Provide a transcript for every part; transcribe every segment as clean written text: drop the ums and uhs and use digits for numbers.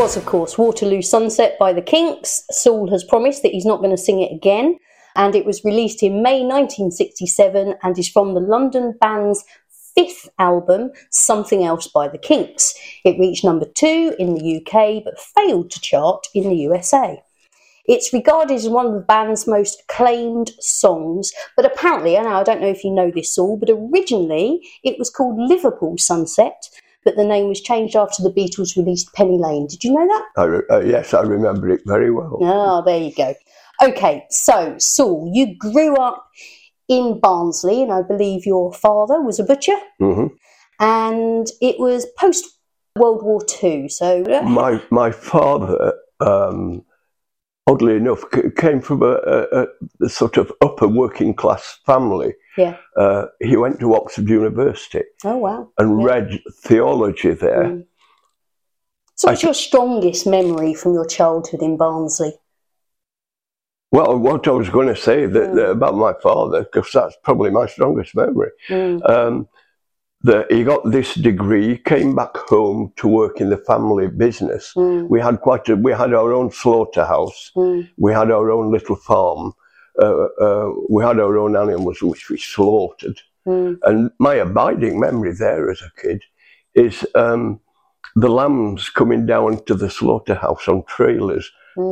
was, of course, Waterloo Sunset by the Kinks. Saul has promised that he's not going to sing it again. And it was released in May 1967 and is from the London band's fifth album, Something Else by the Kinks. It reached number 2 in the UK but failed to chart in the USA. It's regarded as one of the band's most acclaimed songs, but apparently, and I don't know if you know this, Saul, but originally it was called Liverpool Sunset, but the name was changed after the Beatles released Penny Lane. Did you know that? Yes, I remember it very well. Oh, there you go. Okay, so, Saul, you grew up in Barnsley, and I believe your father was a butcher, and it was post-World War II, so... My father... oddly enough, came from a sort of upper working class family. Yeah. He went to Oxford University. Oh, wow. And read theology there. So what's your strongest memory from your childhood in Barnsley? Well, what I was going to say that about my father, because that's probably my strongest memory, that he got this degree, came back home to work in the family business. We had our own slaughterhouse. We had our own little farm. We had our own animals which we slaughtered. And my abiding memory there as a kid is the lambs coming down to the slaughterhouse on trailers,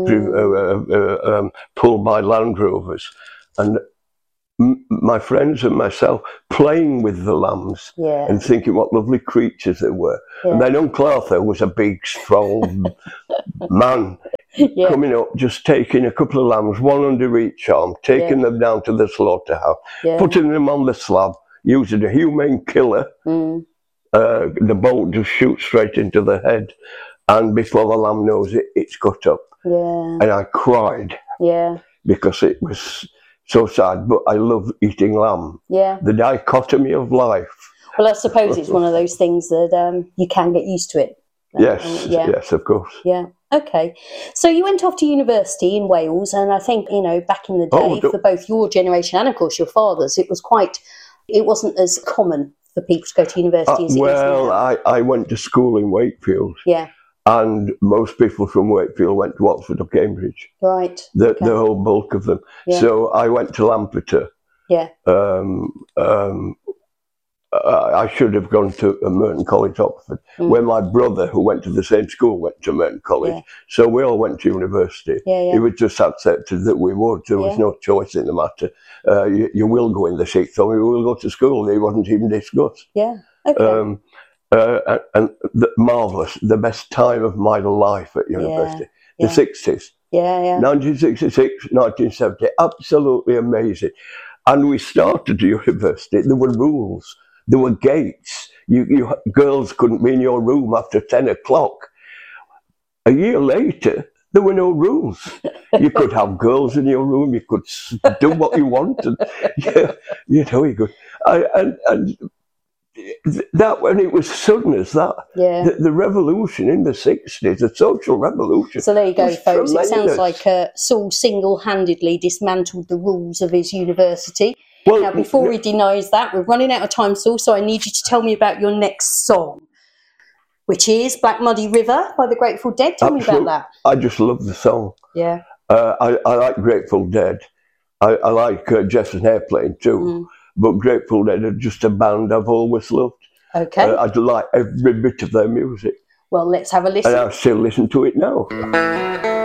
pulled by Land Rovers, and my friends and myself playing with the lambs and thinking what lovely creatures they were. And then Uncle Arthur was a big, strong man coming up, just taking a couple of lambs, one under each arm, taking them down to the slaughterhouse, putting them on the slab, using a humane killer. The bolt just shoots straight into the head, and before the lamb knows it, it's cut up. And I cried because it was so sad, but I love eating lamb. The dichotomy of life. Well, I suppose it's one of those things that you can get used to it. Yes, of course. Yeah. Okay. So you went off to university in Wales, and I think, back in the day, for both your generation and, of course, your father's, it wasn't as common for people to go to university as it is now. I went to school in Wakefield. Yeah. And most people from Wakefield went to Oxford or Cambridge. Right. The whole bulk of them. Yeah. So I went to Lampeter. Yeah. I should have gone to Merton College, Oxford, where my brother, who went to the same school, went to Merton College. Yeah. So we all went to university. It was just accepted that we would. There was no choice in the matter. You will go in the sixth form, you will go to school. It wasn't even discussed. Yeah. Okay. And marvellous, the best time of my life at university. The 60s. 1966, 1970, absolutely amazing. And we started university, there were rules, there were gates. You girls couldn't be in your room after 10 o'clock. A year later, there were no rules. You could have girls in your room, you could do what you wanted. You could. And that, when it was sudden as that, the revolution in the 60s, the social revolution. So there you go, folks. Tremendous. It sounds like Saul single-handedly dismantled the rules of his university. Well, now, before he denies that, we're running out of time, Saul, so I need you to tell me about your next song, which is Black Muddy River by the Grateful Dead. Tell me about that. I just love the song. Yeah. I like Grateful Dead. I like Jefferson Airplane too. But Grateful Dead are just a band I've always loved. Okay. I like every bit of their music. Well, let's have a listen. And I still listen to it now.